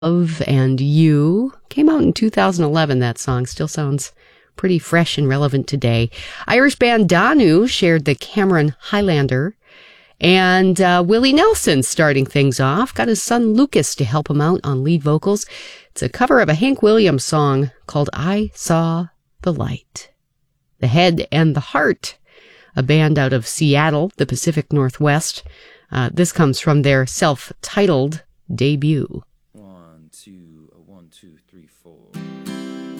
Love and You. Came out in 2011, that song. Still sounds pretty fresh and relevant today. Irish band Danu shared the Cameron Highlander. And Willie Nelson starting things off. Got his son Lucas to help him out on lead vocals. It's a cover of a Hank Williams song called I Saw the Light. The Head and the Heart, a band out of Seattle, the Pacific Northwest. This comes from their self-titled debut.